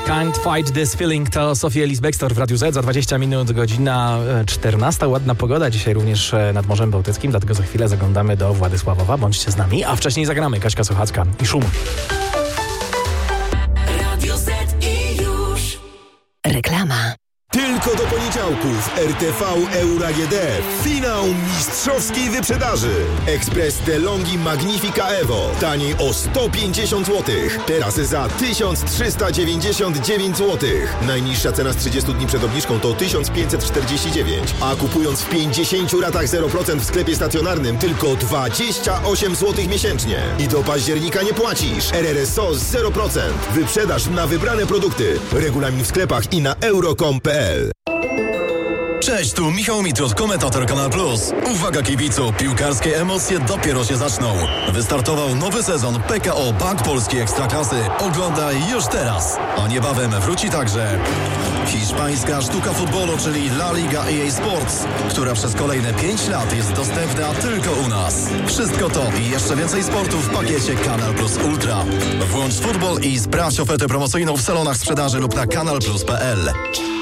Can't Fight This Feeling to Sophie Ellis-Bextor w Radiu Z. Za 20 minut, godzina 14. Ładna pogoda dzisiaj również nad Morzem Bałtyckim, dlatego za chwilę zaglądamy do Władysławowa. Bądźcie z nami, a wcześniej zagramy Kaśka Sochacka i Szum. Radio Z i już. Reklama. Tylko do poniedziałków RTV Euro AGD. Finał mistrzowskiej wyprzedaży. Ekspres DeLonghi Magnifica Evo. Taniej o 150 zł. Teraz za 1399 zł. Najniższa cena z 30 dni przed obniżką to 1549. A kupując w 50 ratach 0% w sklepie stacjonarnym tylko 28 zł miesięcznie. I do października nie płacisz. RRSO 0%. Wyprzedaż na wybrane produkty. Regulamin w sklepach i na euro.com.pl. Cześć, tu Michał Mitrot, komentator Kanal Plus. Uwaga kibicu, piłkarskie emocje dopiero się zaczną. Wystartował nowy sezon PKO Bank Polski Ekstraklasy. Oglądaj już teraz. A niebawem wróci także hiszpańska sztuka futbolu, czyli La Liga EA Sports, która przez kolejne 5 lat jest dostępna tylko u nas. Wszystko to i jeszcze więcej sportu w pakiecie Kanal Plus Ultra. Włącz futbol i sprawdź ofertę promocyjną w salonach sprzedaży lub na kanalplus.pl.